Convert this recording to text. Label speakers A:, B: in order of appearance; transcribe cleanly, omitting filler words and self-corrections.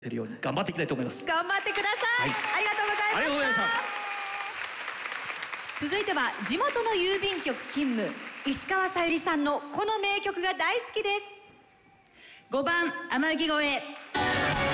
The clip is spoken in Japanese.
A: 出るように頑張っていきたいと思います。
B: 頑張ってください。
A: はい、
B: ありがとうございました。
A: ありがとうございました。
B: 続いては地元の郵便局勤務、石川さゆりさんのこの名曲が大好きです。
C: 5番天城越え。